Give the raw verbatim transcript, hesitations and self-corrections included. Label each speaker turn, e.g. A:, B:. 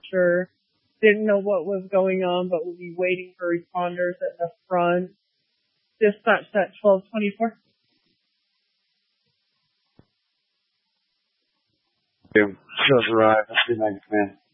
A: sure. Didn't know what was going on, but we'll be waiting for responders at the front. Dispatch at twelve twenty-four.
B: Shows arrived. That's the command.